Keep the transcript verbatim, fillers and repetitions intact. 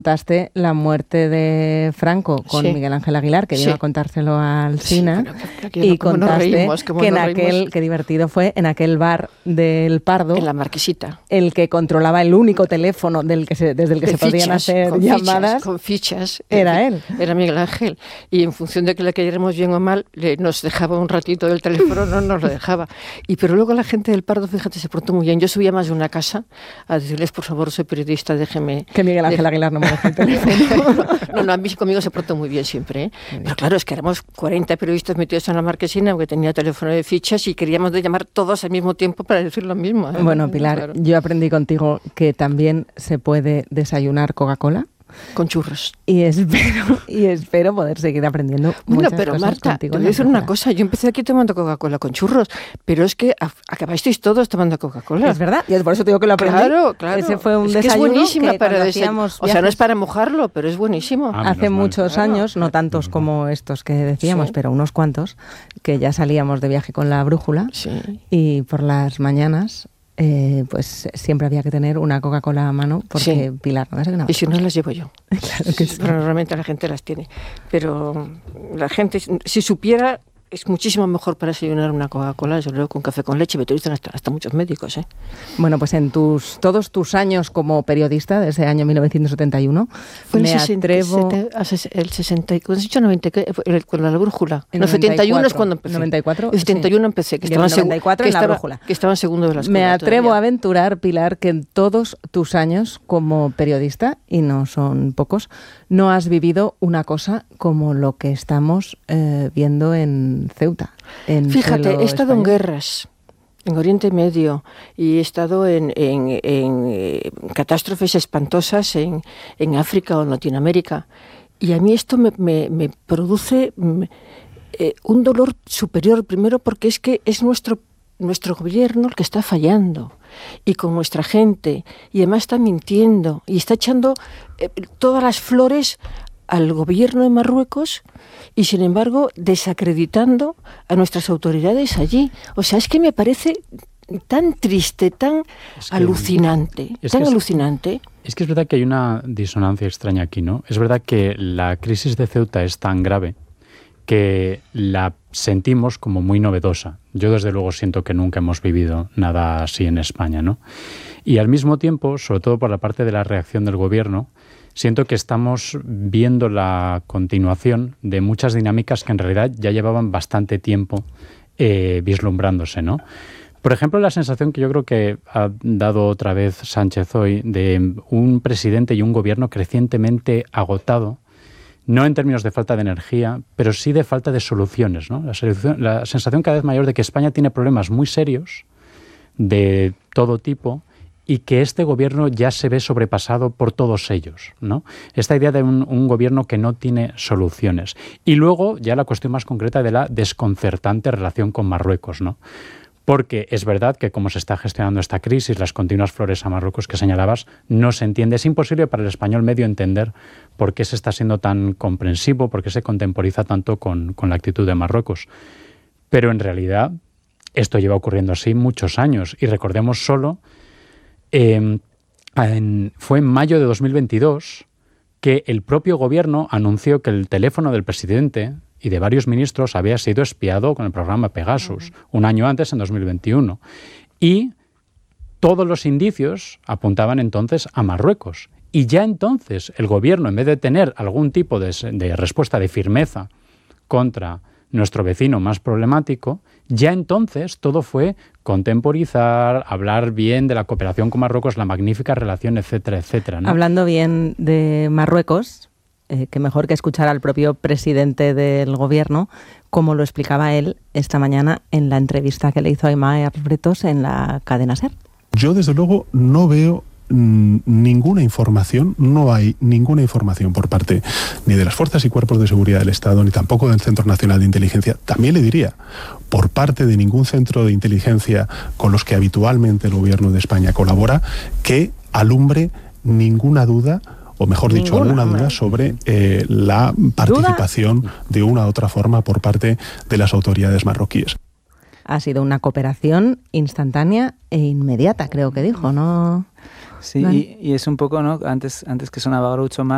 Contaste la muerte de Franco con sí. Miguel Ángel Aguilar, que vino sí. a contárselo al Sina, sí, pero, pero, y contaste reímos, que en aquel, reímos. qué divertido fue, en aquel bar del Pardo, en la Marquesita, el que controlaba el único teléfono del que se, desde el que de se fichas, podían hacer con llamadas, fichas, con fichas, era él. Era Miguel Ángel, y en función de que le cayéramos bien o mal, le, nos dejaba un ratito del teléfono, no nos lo dejaba. Y pero luego la gente del Pardo, fíjate, se portó muy bien. Yo subía más de una casa a decirles, por favor, soy periodista, déjeme... Que Miguel Ángel de... Aguilar no me deja el teléfono. no, no, a mí conmigo se portó muy bien siempre, ¿eh? Pero claro, es que éramos cuarenta periodistas metidos en la Marquesina, porque tenía teléfono de fichas y queríamos de llamar todos al mismo tiempo para decir lo mismo, ¿eh? Bueno, Pilar, claro. Yo aprendí contigo que también se puede desayunar Coca-Cola. Con churros. Y espero, y espero poder seguir aprendiendo bueno, muchas pero cosas Marta, contigo. Te voy a decir una cosa. Yo empecé aquí tomando Coca-Cola con churros, pero es que acabasteis todos tomando Coca-Cola. Es verdad, y por eso te digo que lo aprendí. Claro, claro. Ese fue un es desayuno que es buenísima que para desayunar. O sea, no es para mojarlo, pero es buenísimo. Ah, Hace muchos mal. años, no tantos como estos que decíamos, sí. pero unos cuantos, que ya salíamos de viaje con la brújula sí. y por las mañanas... Eh, pues siempre había que tener una Coca-Cola a mano porque sí. Pilar no se ganaba. Y si no las llevo yo. Claro que sí. Pero normalmente la gente las tiene. Pero la gente, si supiera, es muchísimo mejor para desayunar una Coca-Cola, yo creo, con café con leche, pero te dicen hasta, hasta muchos médicos, ¿eh? Bueno, pues en tus todos tus años como periodista, desde el año mil novecientos setenta y uno, Fue me el sesenta, atrevo... El sesenta, ¿cuándo has dicho noventa? Con la brújula. En no, setenta y uno es cuando empecé. noventa y cuatro El setenta y uno sí. empecé, que estaba, noventa y cuatro que, en la estaba, brújula. que estaba en segundo de la escuela. Me atrevo todavía. a aventurar, Pilar, que en todos tus años como periodista, y no son pocos, no has vivido una cosa como lo que estamos eh, viendo en Ceuta. En Fíjate, he estado español. en guerras, en Oriente Medio, y he estado en, en, en eh, catástrofes espantosas en, en África o en Latinoamérica. Y a mí esto me, me, me produce me, eh, un dolor superior, primero porque es que es nuestro, nuestro gobierno el que está fallando, y con nuestra gente, y además está mintiendo, y está echando eh, todas las flores al gobierno de Marruecos y, sin embargo, desacreditando a nuestras autoridades allí. O sea, es que me parece tan triste, tan es que, alucinante, es tan que es, alucinante. Es que es verdad que hay una disonancia extraña aquí, ¿no? Es verdad que la crisis de Ceuta es tan grave que la sentimos como muy novedosa. Yo, desde luego, siento que nunca hemos vivido nada así en España, ¿no? Y al mismo tiempo, sobre todo por la parte de la reacción del gobierno, siento que estamos viendo la continuación de muchas dinámicas que en realidad ya llevaban bastante tiempo eh, vislumbrándose, ¿no? Por ejemplo, la sensación que yo creo que ha dado otra vez Sánchez hoy de un presidente y un gobierno crecientemente agotado, no en términos de falta de energía, pero sí de falta de soluciones, ¿no? La, solución, la sensación cada vez mayor de que España tiene problemas muy serios de todo tipo y que este gobierno ya se ve sobrepasado por todos ellos, ¿no? Esta idea de un, un gobierno que no tiene soluciones. Y luego ya la cuestión más concreta de la desconcertante relación con Marruecos, ¿no? Porque es verdad que como se está gestionando esta crisis, las continuas flores a Marruecos que señalabas, no se entiende. Es imposible para el español medio entender por qué se está siendo tan comprensivo, por qué se contemporiza tanto con, con la actitud de Marruecos. Pero en realidad esto lleva ocurriendo así muchos años. Y recordemos solo, eh, en, fue en mayo de dos mil veintidós que el propio gobierno anunció que el teléfono del presidente y de varios ministros había sido espiado con el programa Pegasus, uh-huh. un año antes, en dos mil veintiuno. Y todos los indicios apuntaban entonces a Marruecos. Y ya entonces el gobierno, en vez de tener algún tipo de, de respuesta de firmeza contra nuestro vecino más problemático, ya entonces todo fue contemporizar, hablar bien de la cooperación con Marruecos, la magnífica relación, etcétera, etcétera, ¿no? Hablando bien de Marruecos, Eh, que mejor que escuchar al propio presidente del gobierno, como lo explicaba él esta mañana en la entrevista que le hizo a Aimar Bretos en la cadena SER. Yo, desde luego, no veo mmm, ninguna información, no hay ninguna información por parte ni de las fuerzas y cuerpos de seguridad del Estado, ni tampoco del Centro Nacional de Inteligencia, también le diría, por parte de ningún centro de inteligencia con los que habitualmente el gobierno de España colabora, que alumbre ninguna duda, o mejor dicho, Ninguna, alguna duda sobre eh, la participación ¿Duda? de una u otra forma por parte de las autoridades marroquíes. Ha sido una cooperación instantánea e inmediata, creo que dijo, ¿no? Sí, y, y es un poco, ¿no? Antes, antes que sonaba Groucho Marx,